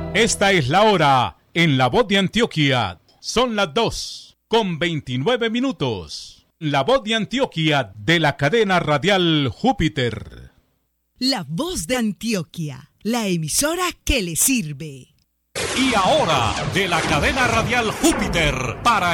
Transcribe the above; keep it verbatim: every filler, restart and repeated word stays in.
Esta es la hora en La Voz de Antioquia. Son las dos con veintinueve minutos. La Voz de Antioquia de la cadena radial Júpiter. La Voz de Antioquia, la emisora que le sirve. Y ahora, de la cadena radial Júpiter para